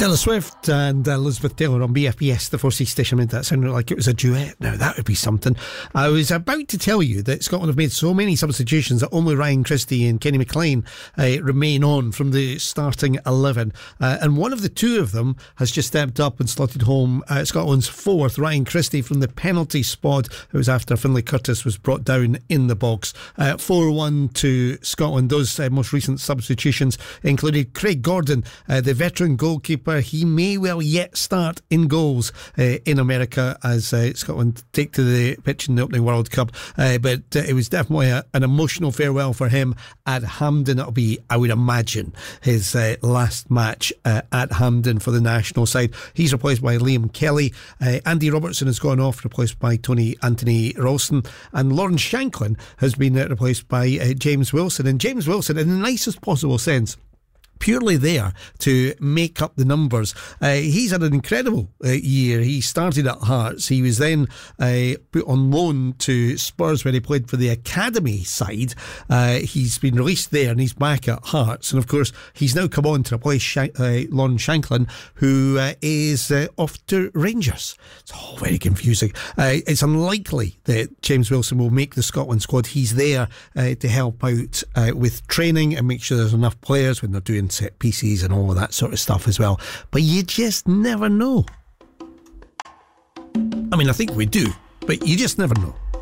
Taylor Swift and Elizabeth Taylor on BFBS, the 4C station. I mean, that sounded like it was a duet. Now, that would be something. I was about to tell you that Scotland have made so many substitutions that only Ryan Christie and Kenny McLean remain on from the starting 11. And one of the two of them has just stepped up and slotted home Scotland's fourth, Ryan Christie, from the penalty spot. It was after Finlay Curtis was brought down in the box. 4-1 to Scotland. Those most recent substitutions included Craig Gordon, the veteran goalkeeper. He may well yet start in goals in America as Scotland take to the pitch in the opening World Cup. But it was definitely an emotional farewell for him at Hampden. It'll be, I would imagine, his last match at Hampden for the national side. He's replaced by Liam Kelly. Andy Robertson has gone off, replaced by Tony Anthony Ralston. And Lawrence Shanklin has been replaced by James Wilson. And James Wilson, in the nicest possible sense, purely there to make up the numbers. He's had an incredible year. He started at Hearts. He was then put on loan to Spurs where he played for the academy side. He's been released there and he's back at Hearts. And of course, he's now come on to replace Lon Shanklin, who is off to Rangers. It's all very confusing. It's unlikely that James Wilson will make the Scotland squad. He's there to help out with training and make sure there's enough players when they're doing set pieces and all of that sort of stuff as well. But you just never know. I mean, I think we do, but you just never know.